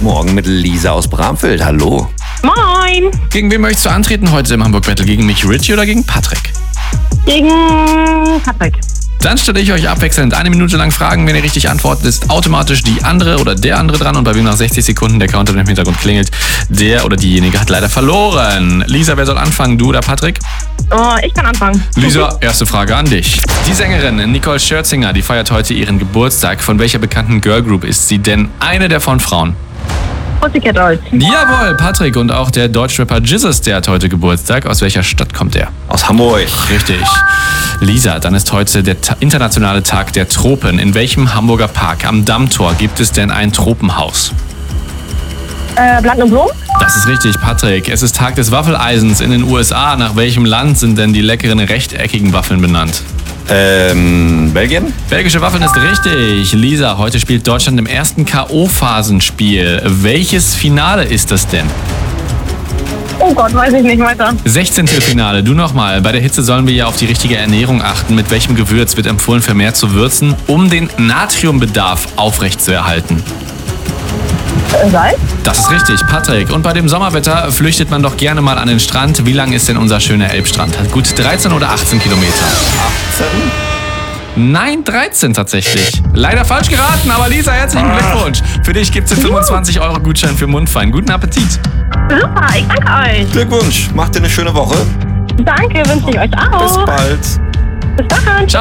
Morgen mit Lisa aus Bramfeld. Hallo. Moin. Gegen wen möchtest du antreten heute im Hamburg Battle? Gegen mich, Richie, oder gegen Patrick? Gegen Patrick. Dann stelle ich euch abwechselnd 1 Minute lang Fragen. Wenn ihr richtig antwortet, ist automatisch die andere oder der andere dran. Und bei wem nach 60 Sekunden der Countdown im Hintergrund klingelt, der oder diejenige hat leider verloren. Lisa, wer soll anfangen, du oder Patrick? Oh, ich kann anfangen. Lisa, erste Frage an dich. Die Sängerin Nicole Scherzinger, die feiert heute ihren Geburtstag. Von welcher bekannten Girlgroup ist sie denn eine der von Frauen? Pussycat Dolls. Jawohl, Patrick. Und auch der Deutschrapper Jizzes, der hat heute Geburtstag. Aus welcher Stadt kommt er? Aus Hamburg. Richtig. Lisa, dann ist heute der internationale Tag der Tropen. In welchem Hamburger Park am Dammtor gibt es denn ein Tropenhaus? Blatt und Blumen. Das ist richtig, Patrick. Es ist Tag des Waffeleisens in den USA. Nach welchem Land sind denn die leckeren rechteckigen Waffeln benannt? Belgien? Belgische Waffeln ist richtig. Lisa, heute spielt Deutschland im ersten K.O.-Phasenspiel. Welches Finale ist das denn? Oh Gott, weiß ich nicht weiter. 16. Finale. Du nochmal. Bei der Hitze sollen wir ja auf die richtige Ernährung achten. Mit welchem Gewürz wird empfohlen, vermehrt zu würzen, um den Natriumbedarf aufrechtzuerhalten? Salz? Das ist richtig, Patrick. Und bei dem Sommerwetter flüchtet man doch gerne mal an den Strand. Wie lang ist denn unser schöner Elbstrand? Gut 13 oder 18 Kilometer? 18? Nein, 13 tatsächlich. Leider falsch geraten, aber Lisa, herzlichen Glückwunsch. Für dich gibt es den 25-Euro-Gutschein für Mundfein. Guten Appetit. Super, ich danke euch. Glückwunsch. Macht dir eine schöne Woche. Danke, wünsche ich euch auch. Bis bald. Bis dann. Ciao.